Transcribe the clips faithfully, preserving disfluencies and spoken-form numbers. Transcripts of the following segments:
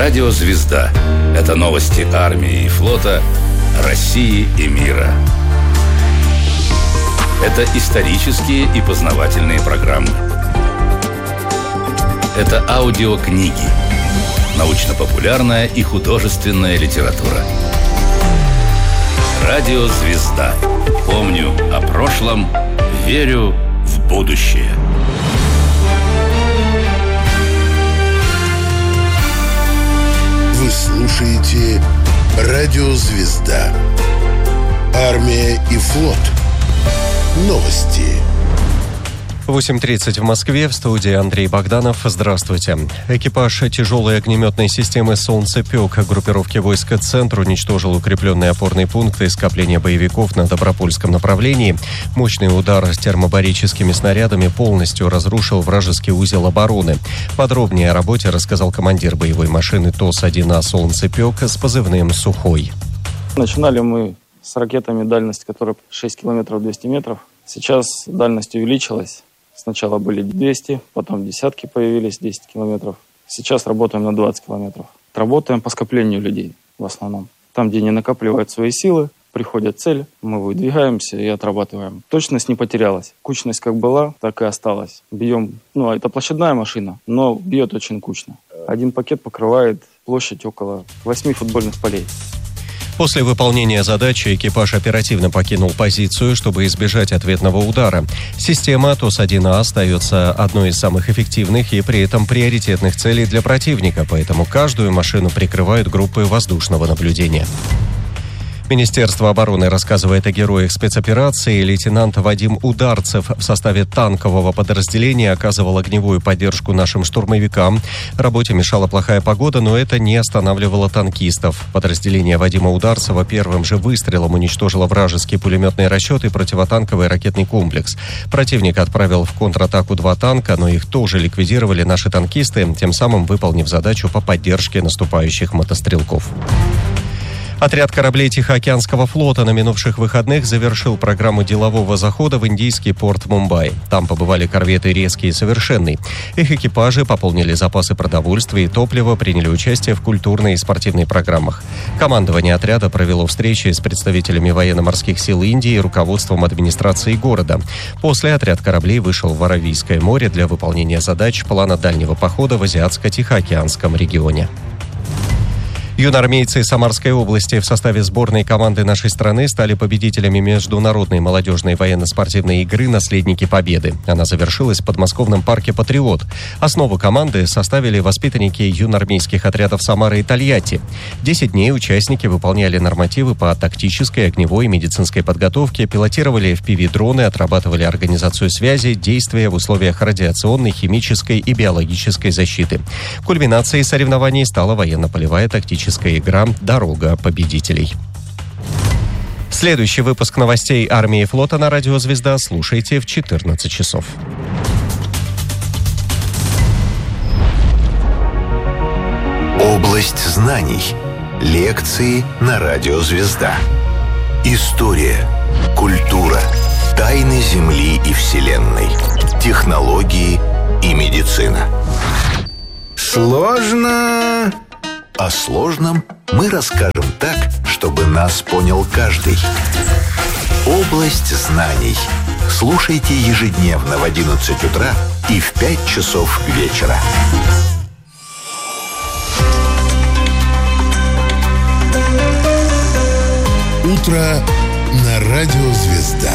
Радио «Звезда» — это новости армии и флота, России и мира. Это исторические и познавательные программы. Это аудиокниги, научно-популярная и художественная литература. Радио «Звезда». Помню о прошлом, верю в будущее. Вы слушаете Радио «Звезда». Армия и флот. Новости. восемь тридцать в Москве, в студии Андрей Богданов. Здравствуйте. Экипаж тяжелой огнеметной системы «Солнцепек» группировки войск «Центр» уничтожил укрепленные опорные пункты скопления боевиков на Добропольском направлении. Мощный удар с термобарическими снарядами полностью разрушил вражеский узел обороны. Подробнее о работе рассказал командир боевой машины ТОС один А «Солнцепек» с позывным «Сухой». Начинали мы с ракетами, дальность которой шесть километров двести метров. Сейчас дальность увеличилась. Сначала были двести, потом десятки появились, десять километров. Сейчас работаем на двадцать километров. Работаем по скоплению людей в основном. Там, где не накапливают свои силы, приходит цель, мы выдвигаемся и отрабатываем. Точность не потерялась. Кучность как была, так и осталась. Бьем, ну, это площадная машина, но бьет очень кучно. Один пакет покрывает площадь около восьми футбольных полей. После выполнения задачи экипаж оперативно покинул позицию, чтобы избежать ответного удара. Система ТОС один А остается одной из самых эффективных и при этом приоритетных целей для противника, поэтому каждую машину прикрывают группы воздушного наблюдения. Министерство обороны рассказывает о героях спецоперации. Лейтенант Вадим Ударцев в составе танкового подразделения оказывал огневую поддержку нашим штурмовикам. Работе мешала плохая погода, но это не останавливало танкистов. Подразделение Вадима Ударцева первым же выстрелом уничтожило вражеский пулеметный расчет и противотанковый ракетный комплекс. Противник отправил в контратаку два танка, но их тоже ликвидировали наши танкисты, тем самым выполнив задачу по поддержке наступающих мотострелков. Отряд кораблей Тихоокеанского флота на минувших выходных завершил программу делового захода в индийский порт Мумбаи. Там побывали корветы «Резкий» и «Совершенный». Их экипажи пополнили запасы продовольствия и топлива, приняли участие в культурной и спортивной программах. Командование отряда провело встречи с представителями военно-морских сил Индии и руководством администрации города. После отряд кораблей вышел в Аравийское море для выполнения задач плана дальнего похода в Азиатско-Тихоокеанском регионе. Юноармейцы Самарской области в составе сборной команды нашей страны стали победителями международной молодежной военно-спортивной игры «Наследники Победы». Она завершилась в подмосковном парке «Патриот». Основу команды составили воспитанники юноармейских отрядов Самары и Тольятти. Десять дней участники выполняли нормативы по тактической, огневой и медицинской подготовке, пилотировали эф пи ви-дроны, отрабатывали организацию связи, действия в условиях радиационной, химической и биологической защиты. Кульминацией соревнований стала военно-полевая тактическая игра «Дорога победителей». Следующий выпуск новостей армии и флота на радио «Звезда» слушайте в четырнадцать часов. Область знаний. Лекции на радио «Звезда». История, культура, тайны Земли и Вселенной, технологии и медицина. Сложно... О сложном мы расскажем так, чтобы нас понял каждый. Область знаний. Слушайте ежедневно в одиннадцать утра и в пять часов вечера. Утро на радио «Звезда».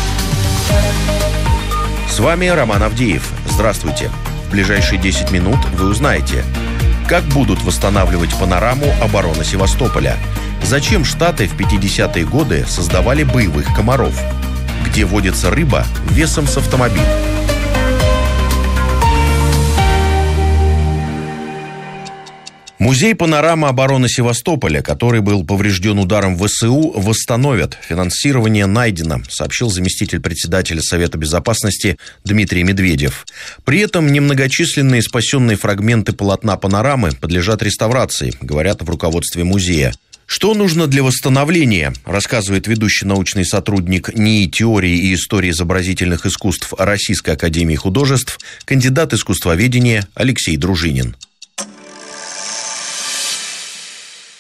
С вами Роман Авдеев. Здравствуйте. В ближайшие десять минут вы узнаете, как будут восстанавливать панораму обороны Севастополя, зачем Штаты в пятидесятые годы создавали боевых комаров, где водится рыба весом с автомобиль. Музей «Панорама обороны Севастополя», который был поврежден ударом вэ эс у, восстановят. Финансирование найдено, сообщил заместитель председателя Совета Безопасности Дмитрий Медведев. При этом немногочисленные спасенные фрагменты полотна «Панорамы» подлежат реставрации, говорят в руководстве музея. Что нужно для восстановления, рассказывает ведущий научный сотрудник НИИ теории и истории изобразительных искусств Российской академии художеств, кандидат искусствоведения Алексей Дружинин.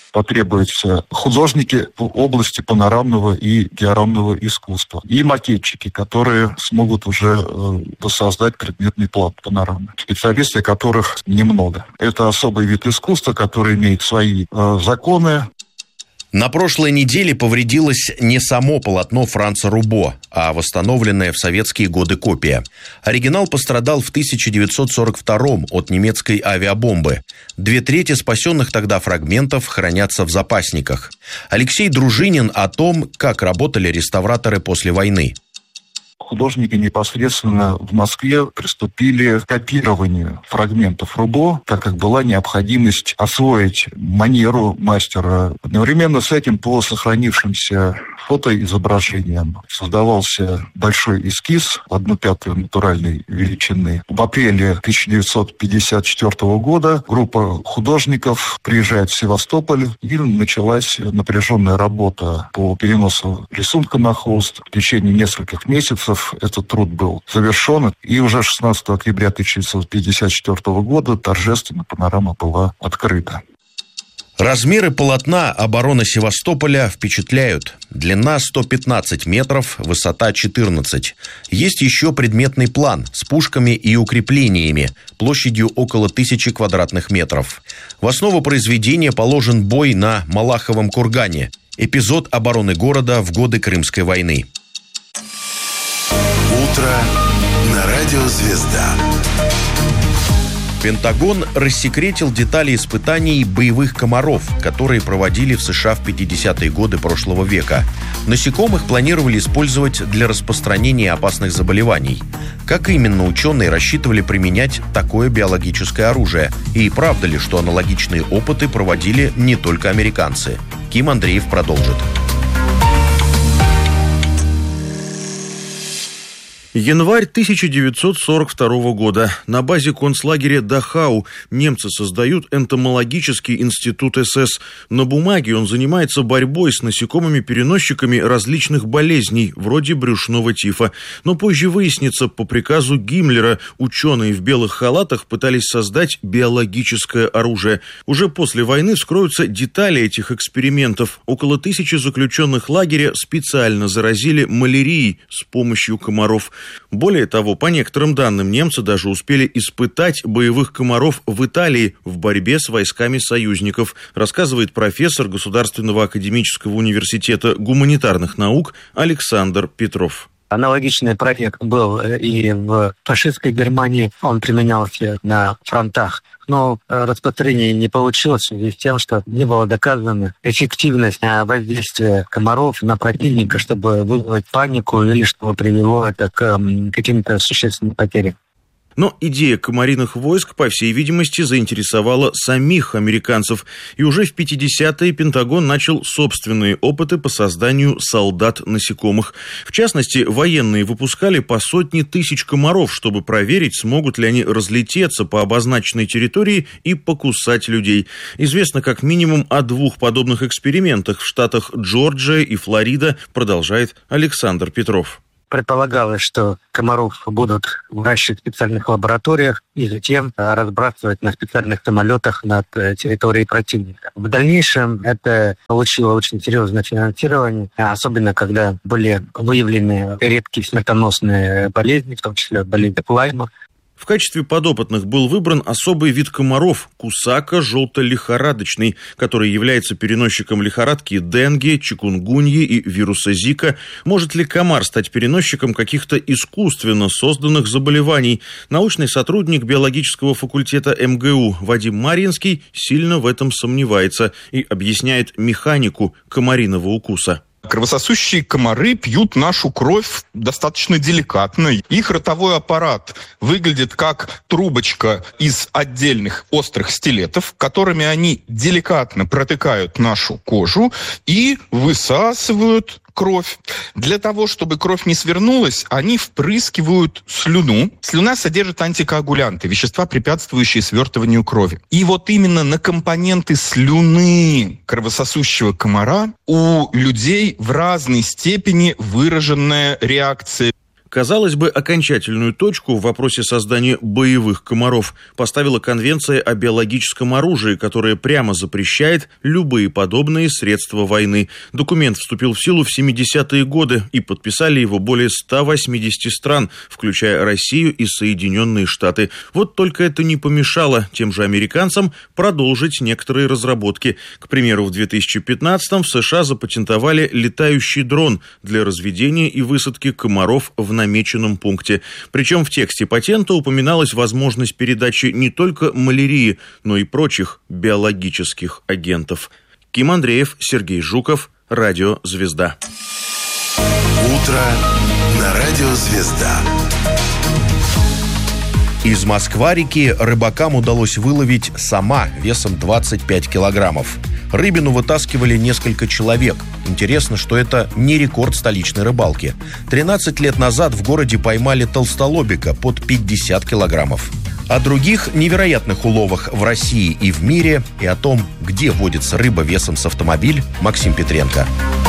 потребуются художники в области панорамного и диорамного искусства. И макетчики, которые смогут уже воссоздать предметный план панорамы. Специалисты, которых немного. Это особый вид искусства, который имеет свои э, законы. На прошлой неделе повредилось не само полотно Франца Рубо, а восстановленная в советские годы копия. Оригинал пострадал в тысяча девятьсот сорок втором от немецкой авиабомбы. Две трети спасенных тогда фрагментов хранятся в запасниках. Алексей Дружинин о том, как работали реставраторы после войны. Художники непосредственно в Москве приступили к копированию фрагментов Рубо, так как была необходимость освоить манеру мастера. Одновременно с этим по сохранившимся фотоизображениям создавался большой эскиз одну пятую натуральной величины. В апреле тысяча девятьсот пятьдесят четвёртого года группа художников приезжает в Севастополь, и началась напряженная работа по переносу рисунка на холст. В течение нескольких месяцев этот труд был завершен, и уже шестнадцатого октября тысяча девятьсот пятьдесят четвёртого года торжественно панорама была открыта. Размеры полотна обороны Севастополя впечатляют. Длина сто пятнадцать метров, высота четырнадцать. Есть еще предметный план с пушками и укреплениями, площадью около тысячи квадратных метров. В основу произведения положен бой на Малаховом кургане, эпизод обороны города в годы Крымской войны. Утро на радио «Звезда». Пентагон рассекретил детали испытаний боевых комаров, которые проводили в США в пятидесятые годы прошлого века. Насекомых планировали использовать для распространения опасных заболеваний. Как именно ученые рассчитывали применять такое биологическое оружие? И правда ли, что аналогичные опыты проводили не только американцы? Ким Андреев продолжит. Январь тысяча девятьсот сорок второго года. На базе концлагеря Дахау немцы создают энтомологический институт эс эс. На бумаге он занимается борьбой с насекомыми-переносчиками различных болезней, вроде брюшного тифа. Но позже выяснится, по приказу Гиммлера ученые в белых халатах пытались создать биологическое оружие. Уже после войны вскроются детали этих экспериментов. Около тысячи заключенных лагеря специально заразили малярией с помощью комаров. Более того, по некоторым данным, немцы даже успели испытать боевых комаров в Италии в борьбе с войсками союзников, рассказывает профессор Государственного академического университета гуманитарных наук Александр Петров. Аналогичный проект был и в фашистской Германии, он применялся на фронтах. Но распространение не получилось в связи с тем, что не было доказана эффективность воздействия комаров на противника, чтобы вызвать панику или чтобы привело это к каким-то существенным потерям. Но идея комариных войск, по всей видимости, заинтересовала самих американцев. И уже в пятидесятые Пентагон начал собственные опыты по созданию солдат-насекомых. В частности, военные выпускали по сотне тысяч комаров, чтобы проверить, смогут ли они разлететься по обозначенной территории и покусать людей. Известно как минимум о двух подобных экспериментах в штатах Джорджия и Флорида, продолжает Александр Петров. Предполагалось, что комаров будут выращивать в специальных лабораториях и затем разбрасывать на специальных самолетах над территорией противника. В дальнейшем это получило очень серьезное финансирование, особенно когда были выявлены редкие смертоносные болезни, в том числе болезнь Лайма. В качестве подопытных был выбран особый вид комаров – кусака желто-лихорадочный, который является переносчиком лихорадки денге, чикунгуньи и вируса Зика. Может ли комар стать переносчиком каких-то искусственно созданных заболеваний? Научный сотрудник биологического факультета эм гэ у Вадим Марьинский сильно в этом сомневается и объясняет механику комариного укуса. Кровососущие комары пьют нашу кровь достаточно деликатно. Их ротовой аппарат выглядит как трубочка из отдельных острых стилетов, которыми они деликатно протыкают нашу кожу и высасывают кровь. Для того, чтобы кровь не свернулась, они впрыскивают слюну. Слюна содержит антикоагулянты, вещества, препятствующие свертыванию крови. И вот именно на компоненты слюны кровососущего комара у людей в разной степени выраженная реакция. Казалось бы, окончательную точку в вопросе создания боевых комаров поставила Конвенция о биологическом оружии, которая прямо запрещает любые подобные средства войны. Документ вступил в силу в семидесятые годы, и подписали его более ста восьмидесяти стран, включая Россию и Соединенные Штаты. Вот только это не помешало тем же американцам продолжить некоторые разработки. К примеру, в две тысячи пятнадцатом в США запатентовали летающий дрон для разведения и высадки комаров в намеченном пункте. Причем в тексте патента упоминалась возможность передачи не только малярии, но и прочих биологических агентов. Ким Андреев, Сергей Жуков, Радио «Звезда». Утро на Радио «Звезда». Из Москва-реки рыбакам удалось выловить сама весом двадцать пять килограммов. Рыбину вытаскивали несколько человек. Интересно, что это не рекорд столичной рыбалки. тринадцать лет назад в городе поймали толстолобика под пятьдесят килограммов. О других невероятных уловах в России и в мире и о том, где водится рыба весом с автомобиль, Максим Петренко.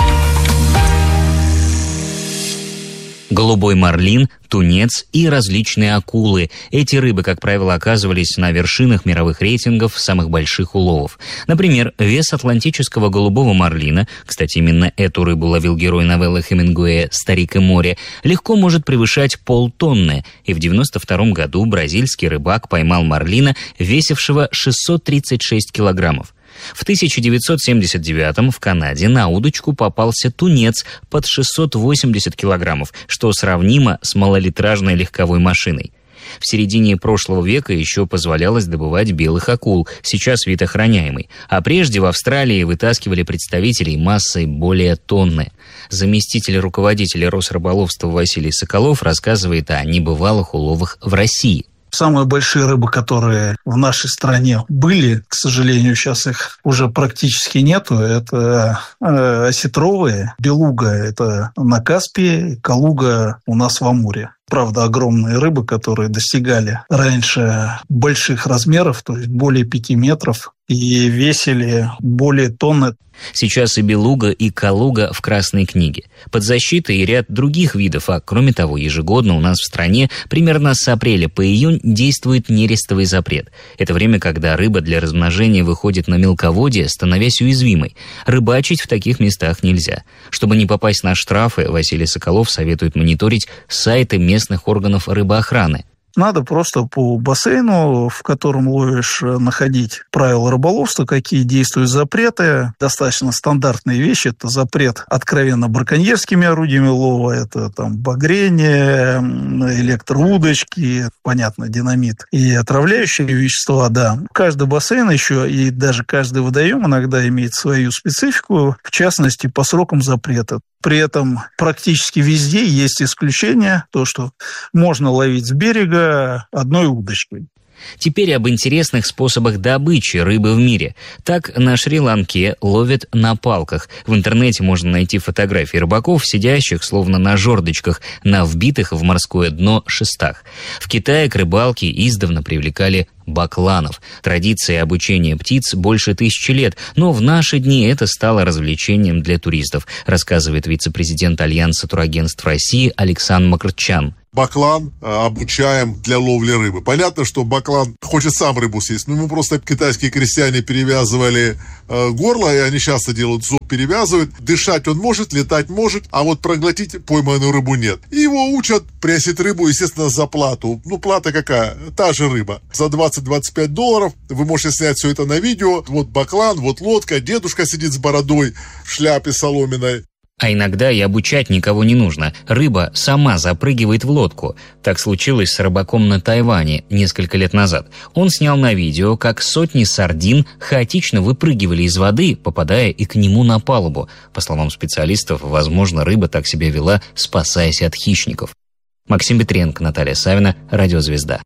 Голубой марлин, тунец и различные акулы. Эти рыбы, как правило, оказывались на вершинах мировых рейтингов самых больших уловов. Например, вес атлантического голубого марлина, кстати, именно эту рыбу ловил герой новеллы Хемингуэя «Старик и море», легко может превышать полтонны. И в девяносто втором году бразильский рыбак поймал марлина, весившего шестьсот тридцать шесть килограммов. В тысяча девятьсот семьдесят девятом в Канаде на удочку попался тунец под шестьсот восемьдесят килограммов, что сравнимо с малолитражной легковой машиной. В середине прошлого века еще позволялось добывать белых акул, сейчас вид охраняемый. А прежде в Австралии вытаскивали представителей массой более тонны. Заместитель руководителя Росрыболовства Василий Соколов рассказывает о небывалых уловах в России. Самые большие рыбы, которые в нашей стране были, к сожалению, сейчас их уже практически нету, это э, осетровые, белуга – это на Каспии, калуга у нас в Амуре. Правда, огромные рыбы, которые достигали раньше больших размеров, то есть более пяти метров, и весили более тонны. Сейчас и белуга, и калуга в Красной книге. Под защитой и ряд других видов, а кроме того, ежегодно у нас в стране примерно с апреля по июнь действует нерестовый запрет. Это время, когда рыба для размножения выходит на мелководье, становясь уязвимой. Рыбачить в таких местах нельзя. Чтобы не попасть на штрафы, Василий Соколов советует мониторить сайты местных органов рыбоохраны. Надо просто по бассейну, в котором ловишь, находить правила рыболовства, какие действуют запреты. Достаточно стандартные вещи. Это запрет откровенно браконьерскими орудиями лова, это там багрение, электроудочки, понятно, динамит и отравляющие вещества, да. Каждый бассейн еще и даже каждый водоем иногда имеет свою специфику, в частности, по срокам запрета. При этом практически везде есть исключения, то, что можно ловить с берега одной удочкой. Теперь об интересных способах добычи рыбы в мире. Так на Шри-Ланке ловят на палках. В интернете можно найти фотографии рыбаков, сидящих, словно на жердочках, на вбитых в морское дно шестах. В Китае к рыбалке издавна привлекали бакланов. Традиции обучения птиц больше тысячи лет, но в наши дни это стало развлечением для туристов, рассказывает вице-президент Альянса турагентств России Александр Макрчан. Баклан обучаем для ловли рыбы. Понятно, что баклан хочет сам рыбу съесть, но ему просто китайские крестьяне перевязывали э, горло, и они часто делают зуб, перевязывают. Дышать он может, летать может, а вот проглотить пойманную рыбу нет. И его учат пресить рыбу, естественно, за плату. Ну, плата какая? Та же рыба. За двадцать-двадцать пять долларов вы можете снять все это на видео. Вот баклан, вот лодка, дедушка сидит с бородой в шляпе соломенной. А иногда и обучать никого не нужно. Рыба сама запрыгивает в лодку. Так случилось с рыбаком на Тайване несколько лет назад. Он снял на видео, как сотни сардин хаотично выпрыгивали из воды, попадая и к нему на палубу. По словам специалистов, возможно, рыба так себя вела, спасаясь от хищников. Максим Петренко, Наталья Савина, Радио «Звезда».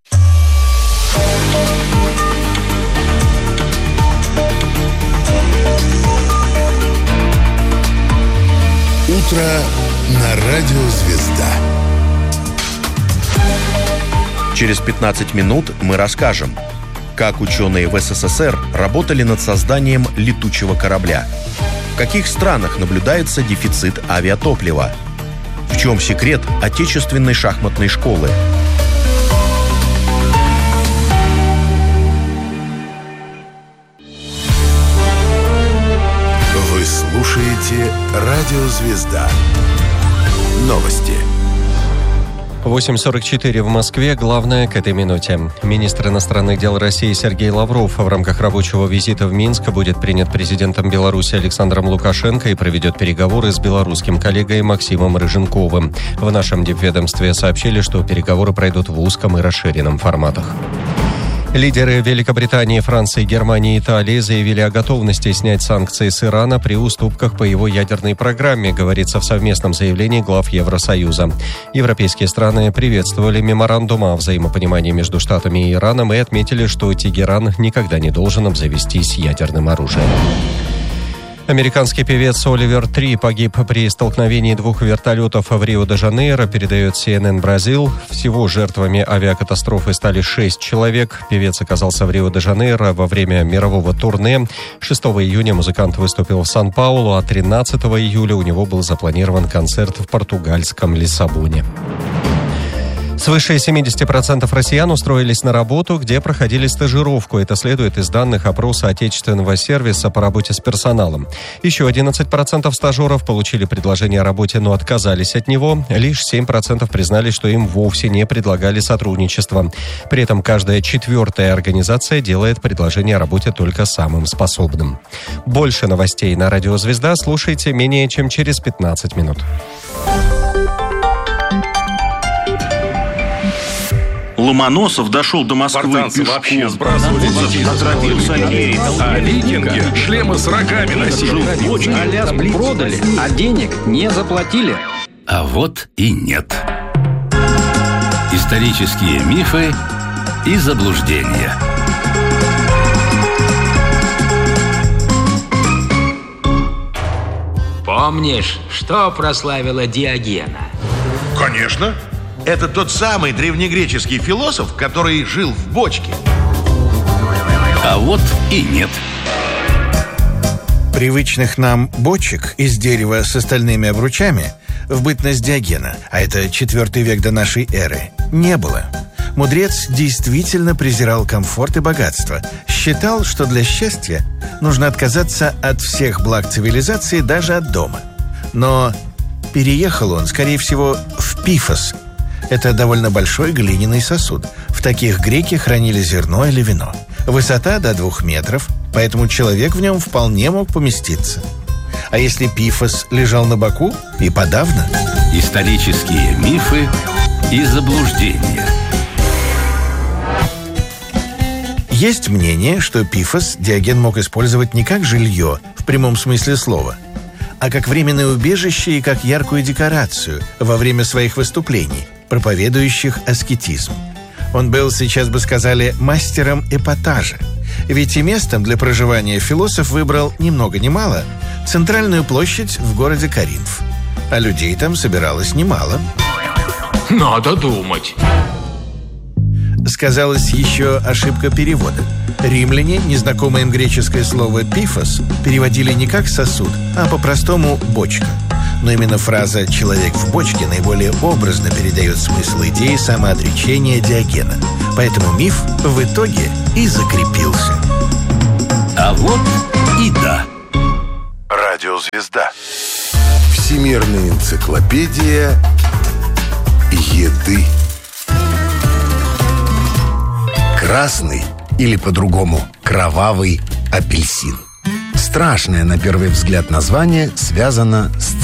Утро на Радио «Звезда». Через пятнадцать минут мы расскажем, как ученые в СССР работали над созданием летучего корабля, в каких странах наблюдается дефицит авиатоплива, В чем секрет отечественной шахматной школы? Вы слушаете «Радио Звезда». Новости. восемь сорок четыре в Москве. Главное к этой минуте. Министр иностранных дел России Сергей Лавров в рамках рабочего визита в Минск будет принят президентом Беларуси Александром Лукашенко и проведет переговоры с белорусским коллегой Максимом Рыженковым. В нашем дипведомстве сообщили, что переговоры пройдут в узком и расширенном форматах. Лидеры Великобритании, Франции, Германии и Италии заявили о готовности снять санкции с Ирана при уступках по его ядерной программе, говорится в совместном заявлении глав Евросоюза. Европейские страны приветствовали меморандум о взаимопонимании между Штатами и Ираном и отметили, что Тегеран никогда не должен обзавестись ядерным оружием. Американский певец Оливер Три погиб при столкновении двух вертолетов в Рио-де-Жанейро, передает си эн эн Бразил. Всего жертвами авиакатастрофы стали шесть человек. Певец оказался в Рио-де-Жанейро во время мирового турне. шестого июня музыкант выступил в Сан-Паулу, а тринадцатого июля у него был запланирован концерт в португальском Лиссабоне. Свыше семьдесят процентов россиян устроились на работу, где проходили стажировку. Это следует из данных опроса отечественного сервиса по работе с персоналом. Еще одиннадцать процентов стажеров получили предложение о работе, но отказались от него. Лишь семь процентов признали, что им вовсе не предлагали сотрудничество. При этом каждая четвертая организация делает предложение о работе только самым способным. Больше новостей на «Радио Звезда» слушайте менее чем через пятнадцать минут. Ломоносов дошел до Москвы Спартанцы пешком. вообще сбрасывали детей. А викинги шлемы с рогами носили. Аляску продали, а денег не заплатили. А вот и нет. Исторические мифы и заблуждения. Помнишь, что прославило Диогена? Конечно. Это тот самый древнегреческий философ, который жил в бочке. А вот и нет. Привычных нам бочек из дерева с остальными обручами в бытность Диогена, а это четвертый век до нашей эры, не было. Мудрец действительно презирал комфорт и богатство. Считал, что для счастья нужно отказаться от всех благ цивилизации, даже от дома. Но переехал он, скорее всего, в Пифос. Это довольно большой глиняный сосуд. В таких греки хранили зерно или вино. Высота до двух метров, поэтому человек в нем вполне мог поместиться. А если Пифос лежал на боку, и подавно. Исторические мифы и заблуждения. Есть мнение, что Пифос Диоген мог использовать не как жилье, в прямом смысле слова, а как временное убежище и как яркую декорацию во время своих выступлений, проповедующих аскетизм. Он был, сейчас бы сказали, мастером эпатажа. Ведь и местом для проживания философ выбрал ни много ни мало центральную площадь в городе Коринф. А людей там собиралось немало. Надо думать. Сказалась еще ошибка перевода. Римляне, незнакомое им греческое слово «пифос», переводили не как «сосуд», а по-простому «бочка». Но именно фраза «человек в бочке» наиболее образно передает смысл идеи самоотречения Диогена. Поэтому миф в итоге и закрепился. А вот и да. Радиозвезда. Всемирная энциклопедия еды. Красный, или по-другому кровавый апельсин. Страшное на первый взгляд название связано с